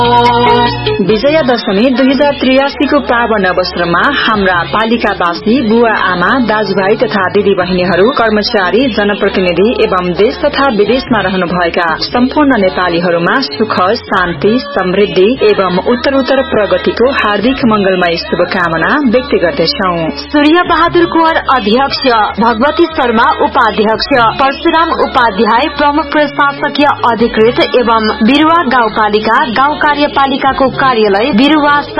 विजयादशमी 2083 को पावन अवसरमा हाम्रा पालिकावासी, बुवा आमा, दाजुभाइ तथा दिदी बहिनीहरू, कर्मचारी, जनप्रतिनिधि एवं देश तथा विदेशमा रहनुभएका सम्पूर्ण नेपालीहरूमा सुख, शान्ति, समृद्धि एवं उत्तरोत्तर प्रगतिको हार्दिक मंगलमय शुभकामना व्यक्त गर्दछौं। सूर्य बहादुर कुंवर अध्यक्ष, भगवती शर्मा उपाध्यक्ष, परशुराम उपाध्याय प्रमुख प्रशासकीय अधिकृत एवं बिरुवा गाउँपालिका गाउँ कार्यपालिकाको कार्यालय बिरुवास